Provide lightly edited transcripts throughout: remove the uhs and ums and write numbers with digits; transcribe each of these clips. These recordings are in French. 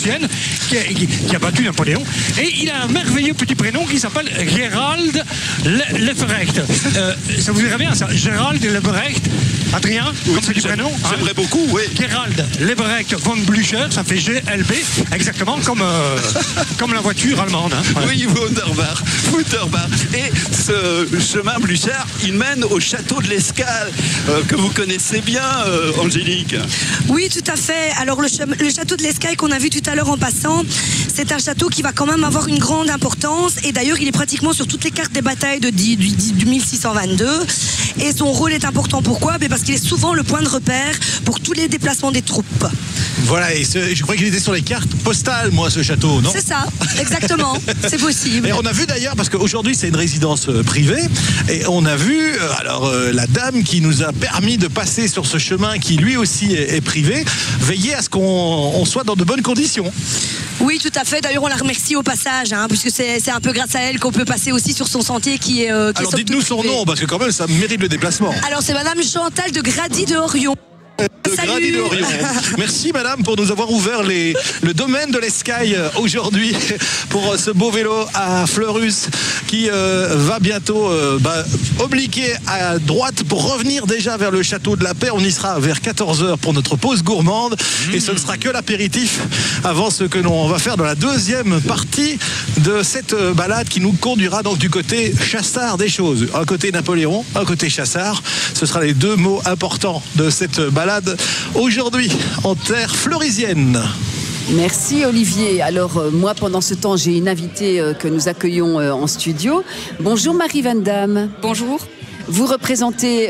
Prussienne qui a battu Napoléon. Et il a un merveilleux petit prénom qui s'appelle Gerald Leberecht. Ça vous irait bien, ça? Gerald Leberecht. Adrien, comme petit prénom. J'aimerais beaucoup, oui. Gerald Leberecht von Blücher, ça fait GLB, exactement comme la voiture allemande. Hein. Ouais. Oui, Wunderbar. Et ce chemin Blücher, il mène au château de l'Escale, que vous connaissez bien, Angélique. Oui, tout à fait. Alors le château de l'Escale qu'on a vu tout à l'heure en passant, c'est un château qui va quand même avoir une grande importance. Et d'ailleurs, il est pratiquement sur toutes les cartes des batailles du 1622. Et son rôle est important. Pourquoi? Parce qu'il est souvent le point de repère pour tous les déplacements des troupes. Voilà, et je crois qu'il était sur les cartes postales, moi, ce château, non? C'est ça, exactement, c'est possible. Et on a vu d'ailleurs, parce qu'aujourd'hui c'est une résidence privée, et on a vu la dame qui nous a permis de passer sur ce chemin qui lui aussi est privé, veiller à ce qu'on soit dans de bonnes conditions. Oui, tout à fait. D'ailleurs, on la remercie au passage, puisque c'est un peu grâce à elle qu'on peut passer aussi sur son sentier qui est. Alors dites-nous son nom, parce que quand même ça mérite le déplacement. Alors c'est Madame Chantal de Grady de Orion. Grady de Orion. Merci madame pour nous avoir ouvert le domaine de l'Escaille aujourd'hui pour ce beau vélo à Fleurus qui va bientôt obliquer à droite pour revenir déjà vers le château de la Paix. On y sera vers 14h pour notre pause gourmande et ce ne sera que l'apéritif avant ce que l'on va faire dans la deuxième partie de cette balade qui nous conduira donc du côté Chassard des choses. Un côté Napoléon, un côté Chassard. Ce sera les deux mots importants de cette balade aujourd'hui en terre fleurisienne. Merci Olivier. Alors moi pendant ce temps j'ai une invitée que nous accueillons en studio. Bonjour Marie Van Damme. Bonjour. Vous représentez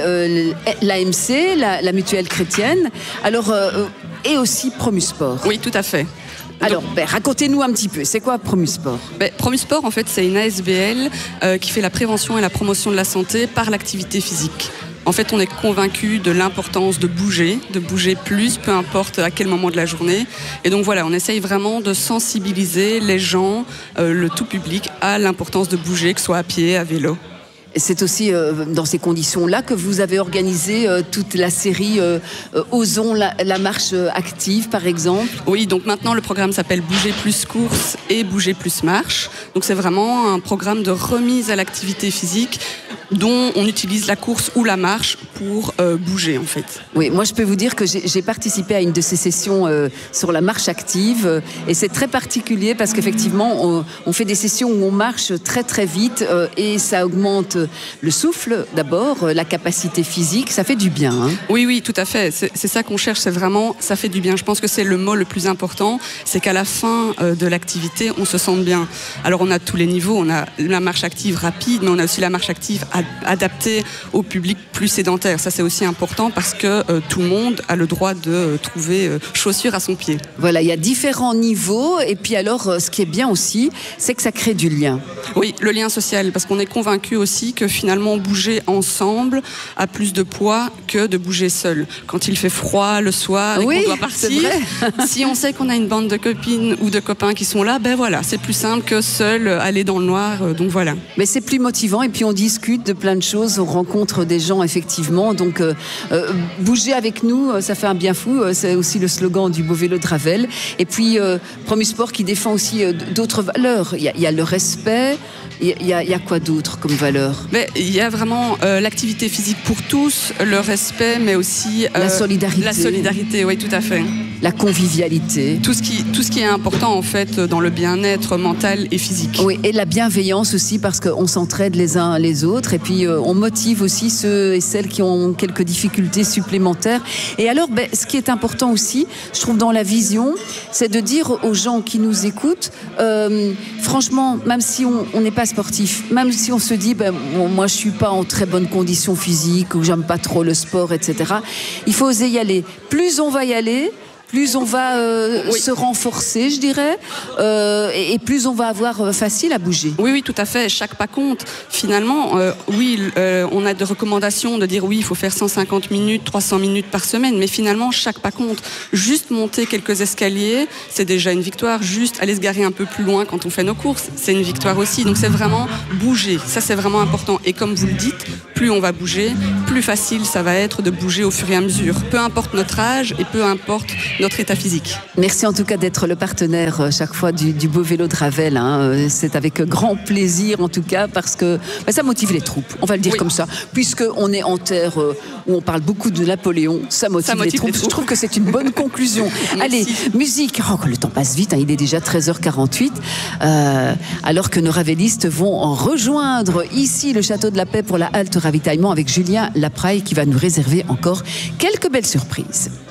l'AMC, la mutuelle chrétienne, alors et aussi Promusport. Oui, tout à fait. Alors, racontez-nous un petit peu, c'est quoi Promusport? Promusport, en fait, c'est une ASBL qui fait la prévention et la promotion de la santé par l'activité physique. En fait, on est convaincu de l'importance de bouger plus, peu importe à quel moment de la journée. Et donc voilà, on essaye vraiment de sensibiliser les gens, le tout public, à l'importance de bouger, que ce soit à pied, à vélo. C'est aussi dans ces conditions-là que vous avez organisé toute la série Osons la marche active, par exemple. Oui, donc maintenant le programme s'appelle Bouger plus course et Bouger plus marche. Donc c'est vraiment un programme de remise à l'activité physique dont on utilise la course ou la marche pour bouger en fait. Oui, moi je peux vous dire que j'ai participé à une de ces sessions sur la marche active et c'est très particulier parce qu'effectivement on fait des sessions où on marche très très vite et ça augmente le souffle d'abord, la capacité physique, ça fait du bien. Hein. Oui, tout à fait. C'est ça qu'on cherche, c'est vraiment, ça fait du bien. Je pense que c'est le mot le plus important, c'est qu'à la fin de l'activité, on se sente bien. Alors on a tous les niveaux, on a la marche active rapide, mais on a aussi la marche active adaptée au public plus sédentaire. Ça c'est aussi important parce que tout le monde a le droit de trouver chaussures à son pied. Voilà, il y a différents niveaux et puis alors ce qui est bien aussi, c'est que ça crée du lien. Oui, le lien social, parce qu'on est convaincu aussi que finalement bouger ensemble a plus de poids que de bouger seul. Quand il fait froid le soir et qu'on doit partir, si on sait qu'on a une bande de copines ou de copains qui sont là, voilà, c'est plus simple que seul aller dans le noir, donc voilà. Mais c'est plus motivant et puis on discute de plein de choses, on rencontre des gens effectivement, donc bouger avec nous, ça fait un bien fou, c'est aussi le slogan du Beau Vélo de Ravel. Et puis Promusport qui défend aussi d'autres valeurs, il y a le respect, il y a quoi d'autre comme valeur? Mais il y a vraiment l'activité physique pour tous, le respect, mais aussi la solidarité. La solidarité, oui, tout à fait. La convivialité. Tout ce qui est important en fait dans le bien-être mental et physique. Oui, et la bienveillance aussi parce qu'on s'entraide les uns les autres et puis on motive aussi ceux et celles qui ont quelques difficultés supplémentaires. Et alors, ce qui est important aussi, je trouve dans la vision, c'est de dire aux gens qui nous écoutent, franchement, même si on n'est pas sportif, même si on se dit, moi je suis pas en très bonne condition physique ou j'aime pas trop le sport, etc. Il faut oser y aller. Plus on va y aller, plus on va se renforcer, je dirais, et plus on va avoir facile à bouger. Oui, tout à fait. Chaque pas compte. Finalement, on a des recommandations de dire oui, il faut faire 150 minutes, 300 minutes par semaine, mais finalement, chaque pas compte. Juste monter quelques escaliers, c'est déjà une victoire. Juste aller se garer un peu plus loin quand on fait nos courses, c'est une victoire aussi. Donc c'est vraiment bouger. Ça, c'est vraiment important. Et comme vous le dites, plus on va bouger, plus facile ça va être de bouger au fur et à mesure. Peu importe notre âge et peu importe d'autres états physiques. Merci en tout cas d'être le partenaire chaque fois du beau vélo de Ravel. Hein. C'est avec grand plaisir en tout cas parce que ça motive les troupes, on va le dire comme ça. Puisqu'on est en terre où on parle beaucoup de Napoléon, ça motive les troupes. Je trouve que c'est une bonne conclusion. Allez, musique. Oh, le temps passe vite, hein, il est déjà 13h48. Alors que nos ravelistes vont en rejoindre ici le Château de la Paix pour la halte ravitaillement avec Julien Lapraille qui va nous réserver encore quelques belles surprises.